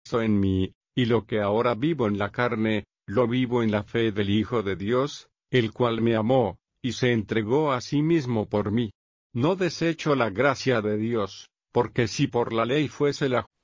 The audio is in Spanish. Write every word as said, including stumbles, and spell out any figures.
en mí, y lo que ahora vivo en la carne, lo vivo en la fe del Hijo de Dios, el cual me amó, y se entregó a sí mismo por mí. No desecho la gracia de Dios, porque si por la ley fuese la